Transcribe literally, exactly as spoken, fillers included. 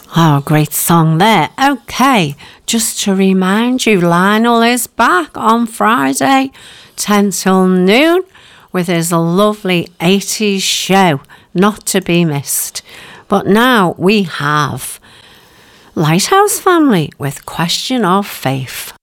Oh, great song there. Okay, just to remind you, Lionel is back on Friday, ten till noon, with his lovely eighties show, not to be missed. But now we have Lighthouse Family with Question of Faith.